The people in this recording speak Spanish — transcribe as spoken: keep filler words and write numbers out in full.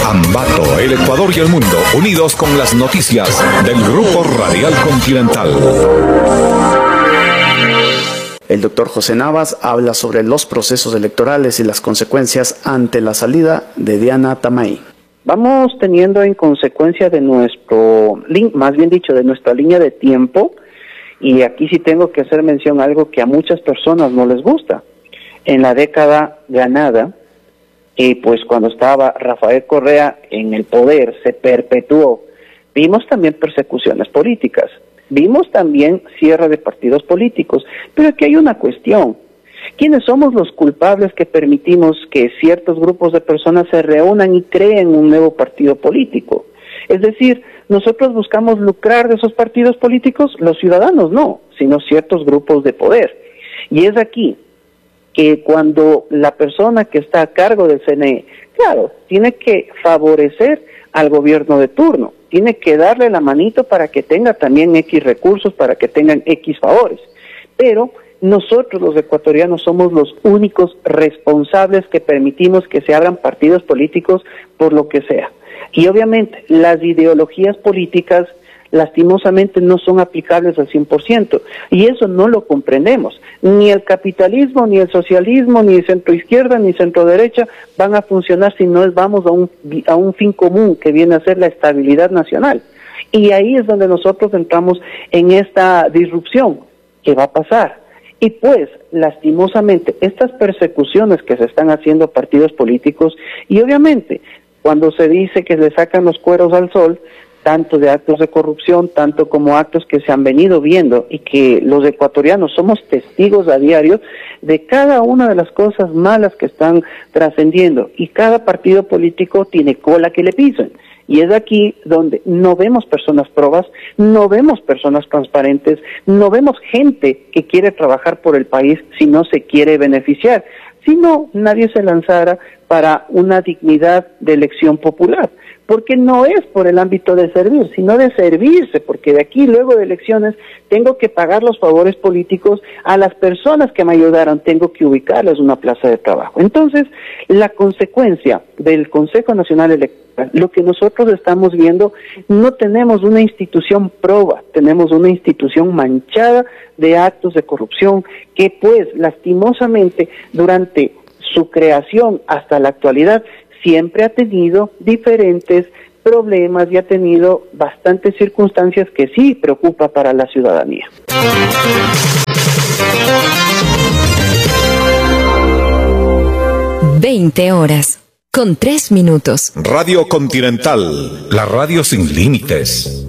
Ambato, el Ecuador y el mundo, unidos con las noticias del Grupo Radial Continental. El doctor José Navas habla sobre los procesos electorales y las consecuencias ante la salida de Diana Tamay. Vamos teniendo en consecuencia de nuestro, más bien dicho, de nuestra línea de tiempo, y aquí sí tengo que hacer mención a algo que a muchas personas no les gusta. En la década ganada, y pues cuando estaba Rafael Correa en el poder, se perpetuó. Vimos también persecuciones políticas, vimos también cierre de partidos políticos, pero aquí hay una cuestión. ¿Quiénes somos los culpables que permitimos que ciertos grupos de personas se reúnan y creen un nuevo partido político? Es decir, nosotros buscamos lucrar de esos partidos políticos, los ciudadanos no, sino ciertos grupos de poder. Y es aquí que cuando la persona que está a cargo del C N E, claro, tiene que favorecer al gobierno de turno, tiene que darle la manito para que tenga también X recursos, para que tengan X favores, pero nosotros los ecuatorianos somos los únicos responsables que permitimos que se abran partidos políticos por lo que sea. Y obviamente las ideologías políticas lastimosamente no son aplicables al cien por ciento, y eso no lo comprendemos. Ni el capitalismo, ni el socialismo, ni el centro izquierda, ni centro derecha van a funcionar si no vamos a un, a un fin común que viene a ser la estabilidad nacional. Y ahí es donde nosotros entramos en esta disrupción que va a pasar. Y pues, lastimosamente, estas persecuciones que se están haciendo a partidos políticos, y obviamente, cuando se dice que le sacan los cueros al sol, tanto de actos de corrupción, tanto como actos que se han venido viendo y que los ecuatorianos somos testigos a diario de cada una de las cosas malas que están trascendiendo, y cada partido político tiene cola que le pisen. Y es aquí donde no vemos personas probas, no vemos personas transparentes, no vemos gente que quiere trabajar por el país si no se quiere beneficiar. Si no, nadie se lanzara para una dignidad de elección popular, porque no es por el ámbito de servir, sino de servirse, porque de aquí luego de elecciones tengo que pagar los favores políticos a las personas que me ayudaron, tengo que ubicarles una plaza de trabajo. Entonces, la consecuencia del Consejo Nacional Electoral, lo que nosotros estamos viendo, no tenemos una institución proba, tenemos una institución manchada de actos de corrupción que pues lastimosamente durante su creación hasta la actualidad siempre ha tenido diferentes problemas y ha tenido bastantes circunstancias que sí preocupa para la ciudadanía. veinte horas, con tres minutos. Radio Continental, la radio sin límites.